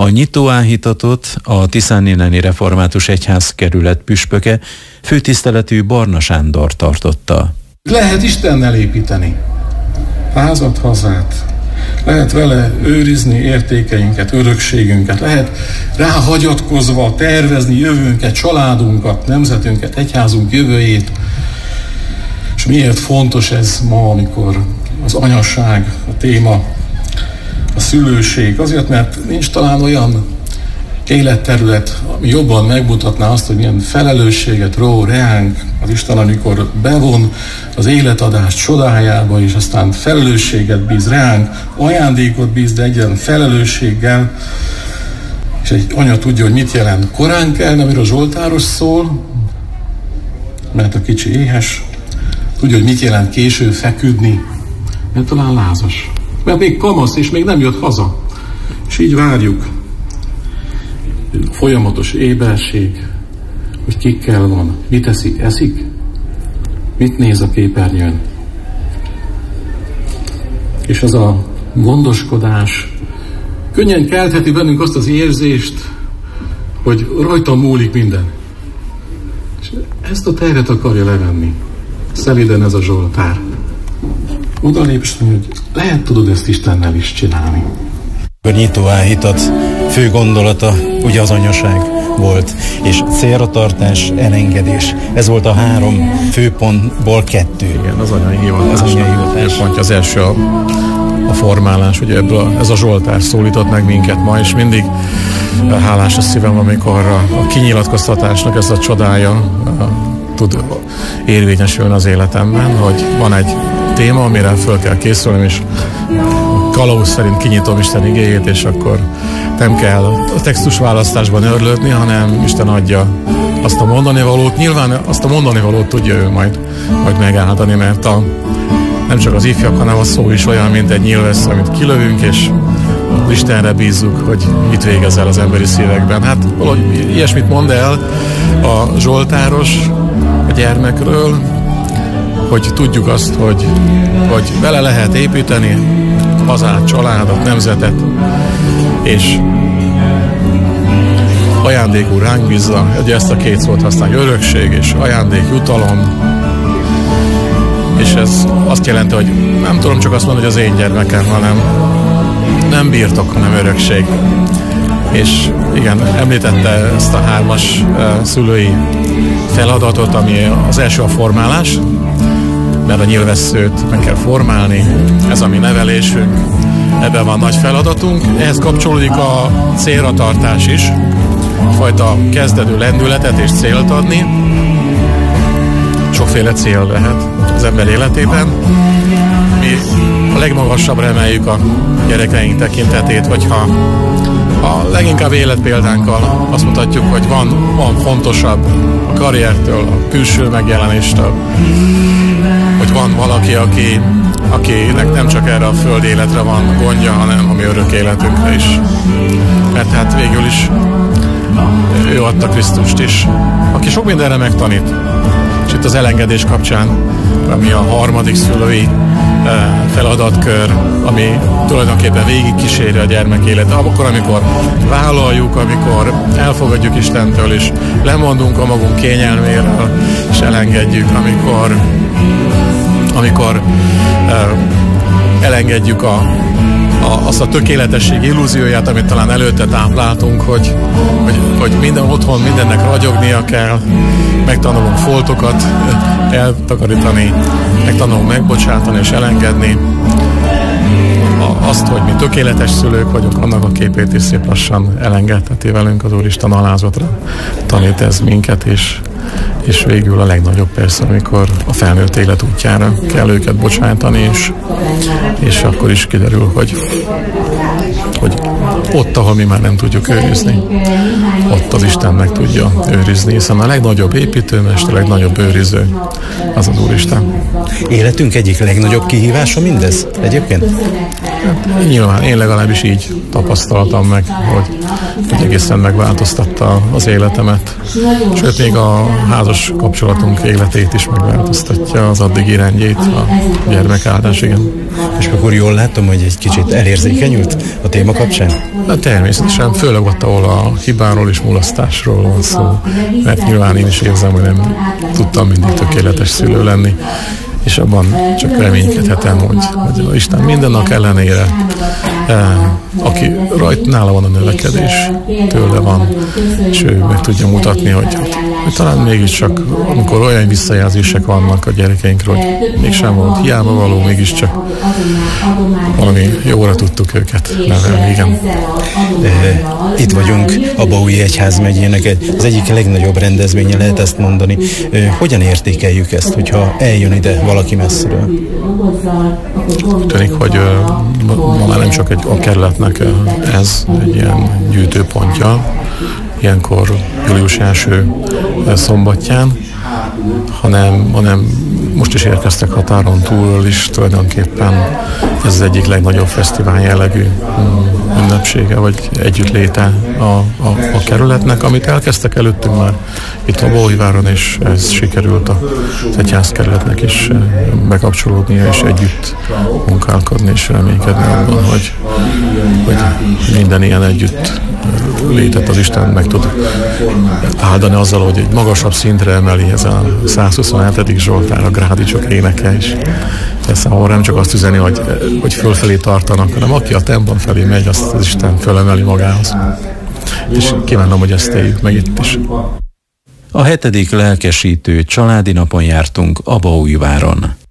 A nyitóáhítatot a Tiszáninneni Református Egyház kerület püspöke, főtiszteletű Barna Sándor tartotta. Lehet Istennel építeni házat, hazát, lehet vele őrizni értékeinket, örökségünket, lehet ráhagyatkozva tervezni jövőnket, családunkat, nemzetünket, egyházunk jövőjét. És miért fontos ez ma, amikor az anyaság a téma, a szülőség? Azért, mert nincs talán olyan életterület, ami jobban megmutatná azt, hogy milyen felelősséget ró reánk az Isten, amikor bevon az életadás csodájába, és aztán felelősséget bíz reánk, ajándékot bíz, de egyen felelősséggel, és egy anya tudja, hogy mit jelent korán kelni, amiről a Zsoltáros szól, mert a kicsi éhes, tudja, hogy mit jelent késő feküdni, mert talán lázas, mert még kamasz, és még nem jött haza, és így várjuk. Folyamatos éberség, hogy kikkel van, mit eszik, mit néz a képernyőn. És az a gondoskodás könnyen keltheti bennünk azt az érzést, hogy rajtam múlik minden. És ezt a terhet akarja levenni. Szeliden ez a Zsoltár. Odalép, és mondja, hogy lehet tudod ezt Istennel is csinálni. A nyitóáhítat fő gondolata ugye az anyaság volt, és célratartás, elengedés. Ez volt a 3 főpontból 2. Igen, az anyai hivatás. Pontja az első a formálás, ugye ebből ez a Zsoltár szólított meg minket ma, és mindig hálás a szívem, amikor a kinyilatkoztatásnak ez a csodája tud érvényesülni az életemben, hogy van egy téma, amire föl kell készülni, és kalauz szerint kinyitom Isten igéjét, és akkor nem kell a textus választásban örlődni, hanem Isten adja azt a mondani valót. Nyilván azt a mondani valót tudja ő majd megáldani, mert nem csak az ifjak, hanem a szó is olyan, mint egy nyílvesz, amit kilövünk, és Istenre bízzuk, hogy mit végez el az emberi szívekben. Hát valahogy ilyesmit mond el a Zsoltáros a gyermekről, hogy tudjuk azt, hogy vele lehet építeni hazát, családot, nemzetet, és ajándékul ránk bízza, ugye ezt a 2 szót használja, örökség és ajándék, jutalom, és ez azt jelenti, hogy nem tudom csak azt mondani, hogy az én gyermekem, hanem nem birtok, hanem örökség. És igen, említette ezt a 3-as szülői feladatot, ami az első a formálás, mert a nyilvesszőt meg kell formálni, ez a mi nevelésünk, ebben van nagy feladatunk. Ehhez kapcsolódik a célratartás is, fajta kezdető lendületet és célt adni. Sokféle cél lehet az ember életében. Mi a legmagasabbra emeljük a gyerekeink tekintetét, hogyha a leginkább életpéldánkkal azt mutatjuk, hogy van fontosabb a karriertől, a külső megjelenéstől, hogy van valaki, akinek nem csak erre a föld életre van gondja, hanem a mi örök életünkre is. Mert hát végül is ő adta Krisztust is, aki sok mindenre megtanít. És itt az elengedés kapcsán, ami a 3. szülői feladatkör, ami tulajdonképpen végig kíséri a gyermek életet. Akkor, amikor vállaljuk, amikor elfogadjuk Istentől, és lemondunk a magunk kényelméről, és elengedjük, amikor elengedjük azt a tökéletesség illúzióját, amit talán előtte tápláltunk, hogy minden otthon mindennek ragyognia kell, megtanulunk foltokat eltakarítani, megtanulunk megbocsátani és elengedni. Azt, hogy mi tökéletes szülők vagyunk, annak a képét is szép lassan elengedheti velünk az Úristen alázatra. Tanít ez minket, és végül a legnagyobb persze, amikor a felnőtt élet útjára kell őket bocsátani, és akkor is kiderül, hogy ott, ahol mi már nem tudjuk őrizni, ott az Isten meg tudja őrizni, hiszen a legnagyobb építőmester, a legnagyobb őriző az az Úristen. Életünk egyik legnagyobb kihívása mindez egyébként? Hát, nyilván én legalábbis így tapasztaltam meg, hogy egészen megváltoztatta az életemet. Sőt, még a családos kapcsolatunk életét is megváltoztatja, az addigi rendjét, a gyermekáldás, igen. És akkor jól látom, hogy egy kicsit elérzékenyült a téma kapcsán? De természetesen, főleg ott, ahol a hibáról és mulasztásról van szó, mert nyilván én is érzem, hogy nem tudtam mindig tökéletes szülő lenni, és abban csak reménykedhetem, hogy Isten mindennek ellenére, aki nála van a növekedés, tőle van, és ő meg tudja mutatni, hogy talán mégiscsak, amikor olyan visszajelzések vannak a gyerekeinkről, hogy mégsem volt hiába való, mégiscsak valami jóra tudtuk őket nevelni, igen. Itt vagyunk a Baui Egyházmegyének az egyik legnagyobb rendezvénye, lehet ezt mondani. Hogyan értékeljük ezt, hogyha eljön ide valaki messziről? Tűnik, hogy ma már nem csak a kerületnek ez egy ilyen gyűjtőpontja, ilyenkor július 1. szombatján, hanem most is érkeztek határon túlról is, tulajdonképpen ez az egyik legnagyobb fesztivál jellegű ünnepsége, vagy együttléte a kerületnek, amit elkezdtek előttünk már itt a Bauhiváron, és ez sikerült az egyházkerületnek is bekapcsolódnia, és együtt munkálkodni, és reménykedni abban, hogy minden ilyen együtt létet az Isten meg tud áldani azzal, hogy egy magasabb szintre emeli ez a 127. Zsoltár, a grádicsok éneke is. Ez ahol nem csak azt üzeni, hogy fölfelé tartanak, hanem aki a templom felé megy, azt az Isten fölemeli magához. És kívánom, hogy ezt éljük meg itt is. A 7. lelkesítő családi napon jártunk a Bauhiváron.